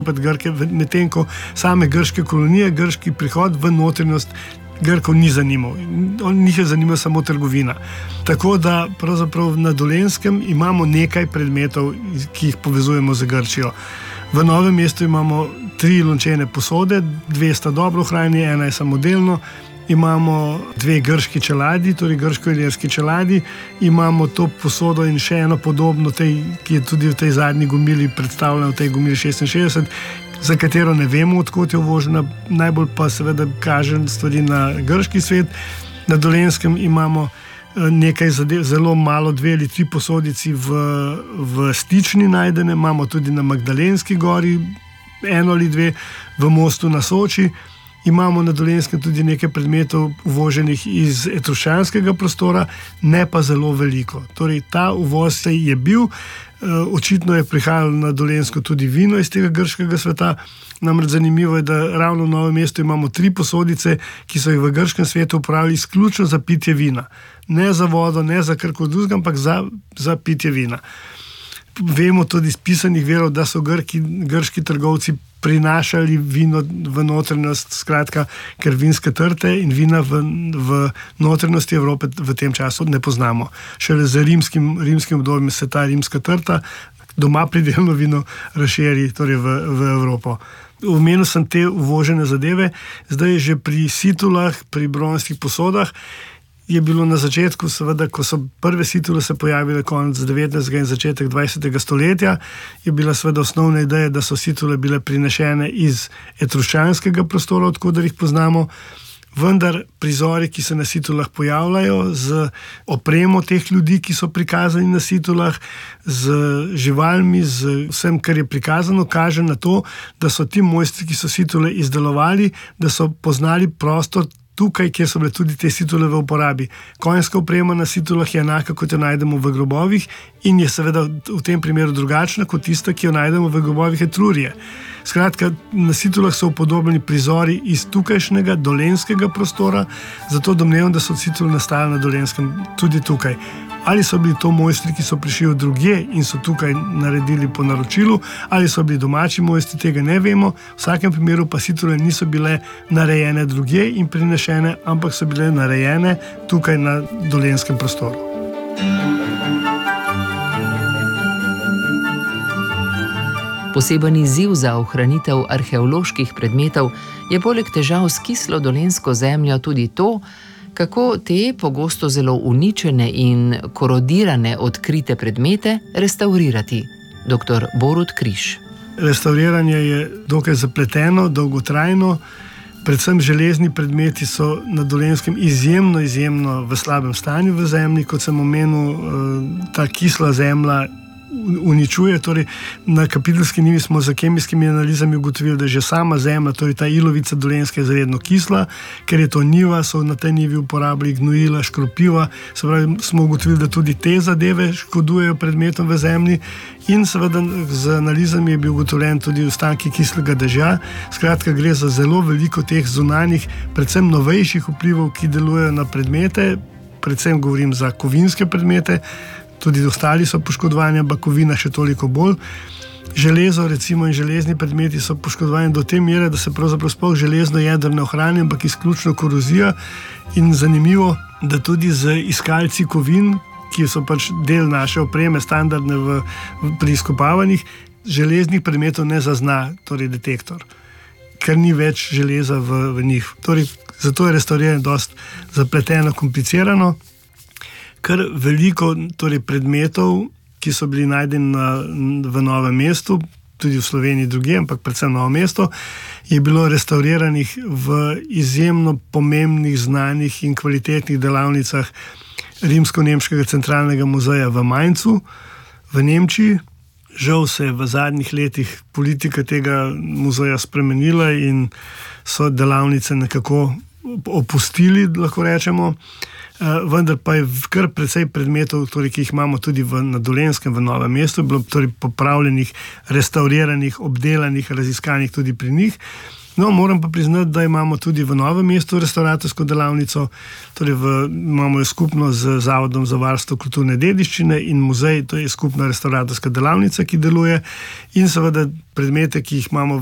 Grke, medtem ko same grške kolonije, grški prihod v notranjost Grkov ni zanimal. Njih je zanimala samo trgovina. Tako da pravzaprav na Dolenjskem imamo nekaj predmetov, ki jih povezujemo z Grčijo. V Novem mestu imamo 3 lončene posode, 2 sta dobro ohranjeni, ena je samodelno. Imamo 2 grški čeladi, torej grško-ilirski čeladi, imamo to posodo in še eno podobno, ki je tudi v tej zadnji gomili predstavljena, v tej gomili 66, za katero ne vemo, odkot je uvožena, najbolj pa seveda kaže stvari na grški svet. Na Dolenjskem imamo nekaj zadev, zelo malo, 2 ali 3 posodici v Stični najdene, imamo tudi na Magdalenski gori 1 ali 2, v Mostu na Soči. Imamo na Dolenjskem tudi nekaj predmetov uvoženih iz etruščanskega prostora, ne pa zelo veliko. Torej, ta uvoz je bil, očitno je prihajalo na Dolenjsko tudi vino iz tega grškega sveta. Namreč zanimivo je, da ravno v Novem mestu imamo 3 posodice, ki so jih v grškem svetu uporabljali izključno za pitje vina. Ne za vodo, ne za karkoli drugega, ampak za pitje vina. Vemo tudi iz pisanih virov, da so grški trgovci prinašali vino v notranjost, skratka, ker vinske trte in vina v notranjosti Evrope v tem času ne poznamo. Šele z rimskim obdobjem se ta rimska trta, doma pridelano vino, razširi torej v Evropo. Omenil sem te uvožene zadeve, zdaj že pri situlah, pri bronastih posodah, je bilo na začetku, seveda, ko so prve situle se pojavile konec 19. in začetek 20. stoletja, je bila seveda osnovna ideja, da so situle bile prinešene iz etruščanskega prostora, odkoder jih poznamo, vendar prizori, ki se na situlah pojavljajo, z opremo teh ljudi, ki so prikazani na situlah, z živalmi, z vsem, kar je prikazano, kaže na to, da so ti mojstri, ki so situle izdelovali, da so poznali prostor tukaj, kjer so bile tudi te situle v uporabi. Konjska oprema na situlah je enaka, kot jo najdemo v grobovih in je seveda v tem primeru drugačna kot tista, ki jo najdemo v grobovih Etrurije. Skratka, na situlah so upodobljeni prizori iz tukajšnjega dolenjskega prostora, zato domnevam, da so situle nastale na Dolenjskem tudi tukaj. Ali so bili to mojstri, ki so prišli od drugje in so tukaj naredili po naročilu, ali so bili domači mojstri, tega ne vemo. V vsakem primeru pa situle niso bile narejene drugje in prinešene, ampak so bile narejene tukaj na dolenjskem prostoru. Poseben izziv za ohranitev arheoloških predmetov je poleg težav s kislo dolenjsko zemljo tudi to, kako te pogosto zelo uničene in korodirane odkrite predmete restaurirati. Dr. Borut Križ. Restauriranje je dokaj zapleteno, dolgotrajno. Predvsem železni predmeti so na Dolenjskem izjemno v slabem stanju v zemlji. Kot sem omenil, ta kisla zemlja uničuje. Torej, na kapiteljski nivi smo za kemijskimi analizami ugotovili, da je že sama zemlja, torej ta ilovica dolenjska, izredno kisla, ker je to niva, so na tej nivi uporabili gnojila, škropiva. Se pravi, smo ugotovili, da tudi te zadeve škodujejo predmetom v zemlji in seveda z analizami je bil ugotovljen tudi ostanki kislega dežja. Skratka, gre za zelo veliko teh zunanjih, predvsem novejših vplivov, ki delujejo na predmete, predvsem govorim za kovinske predmete. Tudi ostali so poškodovani, ampak kovina še toliko bolj. Železo recimo in železni predmeti so poškodovani do te mere, da se pravzaprav sploh železno jedro ne ohrani, ampak izključno korozija. In zanimivo, da tudi z iskalci kovin, ki so pač del naše opreme, standardne pri izkopavanjih, železnih predmetov ne zazna, torej detektor, ker ni več železa v njih. Torej, zato je restauriranje dosti zapleteno, komplicirano. Kar veliko torej predmetov, ki so bili najdeni v Novem mestu, tudi v Sloveniji drugje, ampak predvsem Novo mesto, je bilo restauriranih v izjemno pomembnih, znanih in kvalitetnih delavnicah Rimsko-nemškega centralnega muzeja v Mainzu, v Nemčiji. Žal se je v zadnjih letih politika tega muzeja spremenila in so delavnice nekako opustili, lahko rečemo. Vendar pa je kar precej predmetov, torej, ki jih imamo tudi na Dolenjskem, v Novem mestu, bilo torej popravljenih, restauriranih, obdelanih, raziskanih tudi pri njih. No, moram pa priznati, da imamo tudi v Novem mestu restavratorsko delavnico, torej imamo jo skupno z Zavodom za varstvo kulturne dediščine in muzej, to je skupna restavratorska delavnica, ki deluje, in seveda predmete, ki jih imamo